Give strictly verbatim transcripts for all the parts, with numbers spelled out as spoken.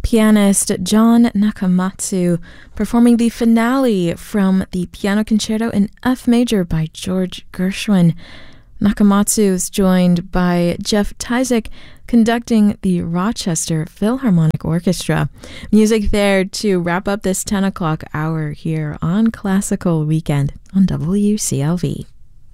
pianist John Nakamatsu performing the finale from the Piano Concerto in F major by George Gershwin. Nakamatsu is joined by Jeff Tyzik conducting the Rochester Philharmonic Orchestra. Music there to wrap up this ten o'clock hour here on Classical Weekend on W C L V.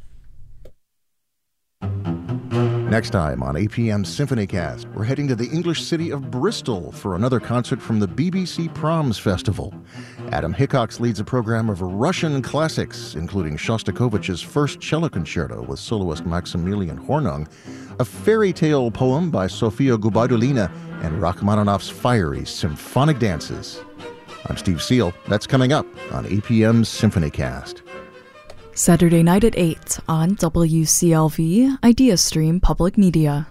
Next time on A P M Symphonycast, we're heading to the English city of Bristol for another concert from the B B C Proms Festival. Adam Hickox leads a program of Russian classics, including Shostakovich's First Cello Concerto with soloist Maximilian Hornung, a fairy tale poem by Sofia Gubaidulina, and Rachmaninoff's fiery symphonic dances. I'm Steve Seal. That's coming up on A P M Symphonycast. Saturday night at eight on W C L V, IdeaStream Public Media.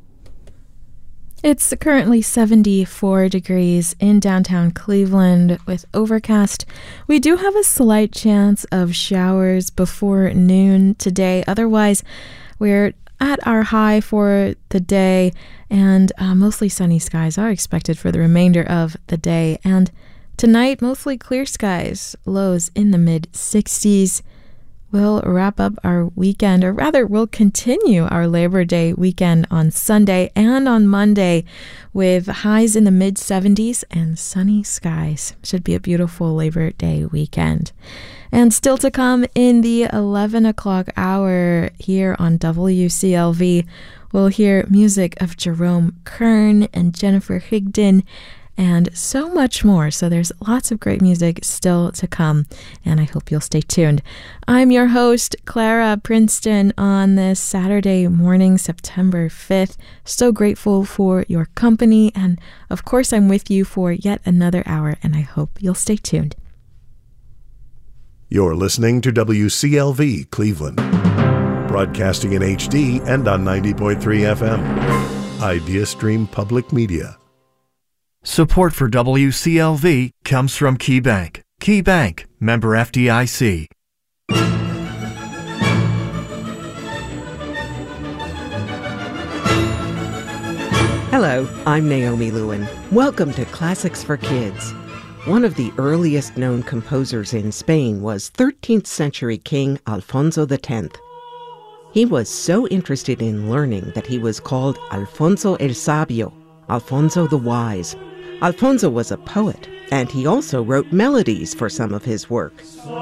It's currently seventy-four degrees in downtown Cleveland with overcast. We do have a slight chance of showers before noon today. Otherwise, we're at our high for the day, and uh, mostly sunny skies are expected for the remainder of the day. And tonight, mostly clear skies, lows in the mid sixties. We'll wrap up our weekend, or rather, we'll continue our Labor Day weekend on Sunday and on Monday with highs in the mid seventies and sunny skies. Should be a beautiful Labor Day weekend. And still to come in the eleven o'clock hour here on W C L V, we'll hear music of Jerome Kern and Jennifer Higdon, and so much more. So there's lots of great music still to come, and I hope you'll stay tuned. I'm your host, Clara Princeton, on this Saturday morning, September fifth. So grateful for your company, and of course I'm with you for yet another hour, and I hope you'll stay tuned. You're listening to W C L V Cleveland, broadcasting in H D and on ninety point three F M. IdeaStream Public Media. Support for W C L V comes from KeyBank. KeyBank, member F D I C. Hello, I'm Naomi Lewin. Welcome to Classics for Kids. One of the earliest known composers in Spain was thirteenth century King Alfonso the tenth. He was so interested in learning that he was called Alfonso el Sabio, Alfonso the Wise. Alfonso was a poet, and he also wrote melodies for some of his work.